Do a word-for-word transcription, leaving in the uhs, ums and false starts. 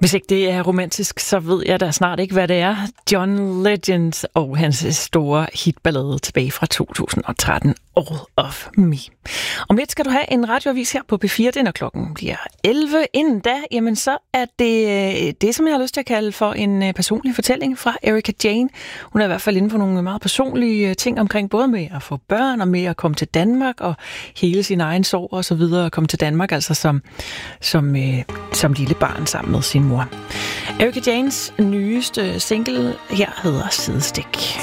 Hvis ikke det er romantisk, så ved jeg da snart ikke, hvad det er. John Legend og hans store hitballade tilbage fra to tusind og tretten, All of Me. Om lidt skal du have en radioavis her på P fire, den, og klokken bliver elleve. Inden da, jamen så er det det, som jeg har lyst til at kalde for en personlig fortælling fra Erika Jayne. Hun er i hvert fald inde på nogle meget personlige ting omkring både med at få børn og med at komme til Danmark og hele sin egen sorg og så videre. At komme til Danmark altså som, som, øh, som lille barn sammen med sin mor. Erika Jaynes nyeste single her hedder Sidestik.